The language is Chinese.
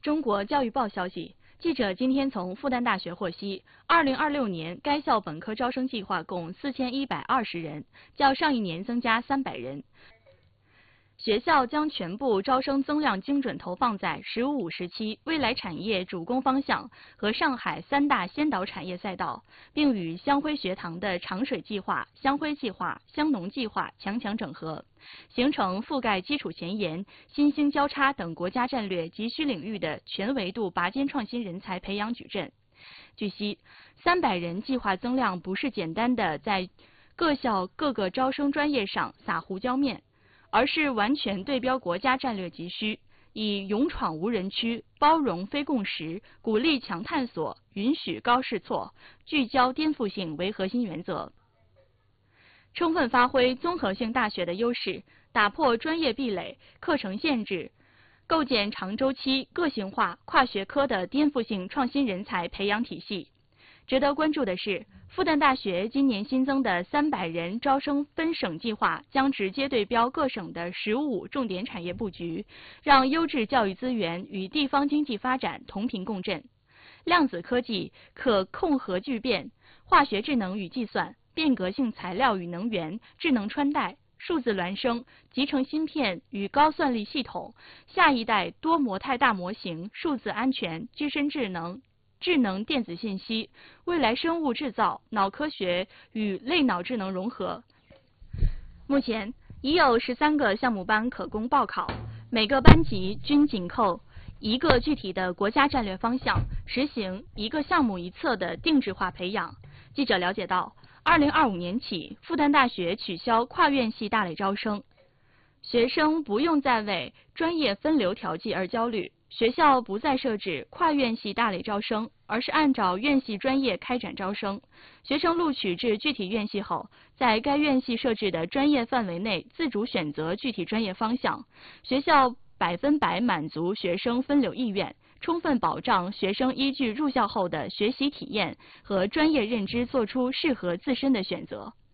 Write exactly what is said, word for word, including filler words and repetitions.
中国教育报消息，记者今天从复旦大学获悉，二零二六年该校本科招生计划共四千一百二十人，较上一年增加三百人。学校将全部招生增量精准投放在“十五五”时期未来产业主攻方向和上海三大先导产业赛道，并与湘辉学堂的长水计划、湘辉计划、湘农计划强强整合，形成覆盖基础前沿、新兴交叉等国家战略急需领域的全维度拔尖创新人才培养矩阵。据悉，三百人计划增量不是简单的在各校各个招生专业上撒胡椒面，而是完全对标国家战略急需，以勇闯无人区、包容非共识、鼓励强探索、允许高试错、聚焦颠覆性为核心原则，充分发挥综合性大学的优势，打破专业壁垒、课程限制，构建长周期、个性化、跨学科的颠覆性创新人才培养体系。值得关注的是，复旦大学今年新增的三百人招生分省计划将直接对标各省的“十五五”重点产业布局，让优质教育资源与地方经济发展同频共振。量子科技、可控核聚变、化学智能与计算、变革性材料与能源、智能穿戴、数字孪生、集成芯片与高算力系统、下一代多模态大模型、数字安全、具身智能、智能电子信息、未来生物制造、脑科学与类脑智能融合。目前已有十三个项目班可供报考，每个班级均紧扣一个具体的国家战略方向，实行一个项目一册的定制化培养。记者了解到，二零二五年起，复旦大学取消跨院系大类招生，学生不用再为专业分流调剂而焦虑。学校不再设置跨院系大类招生，而是按照院系专业开展招生。学生录取至具体院系后，在该院系设置的专业范围内自主选择具体专业方向。学校百分百满足学生分流意愿，充分保障学生依据入校后的学习体验和专业认知做出适合自身的选择。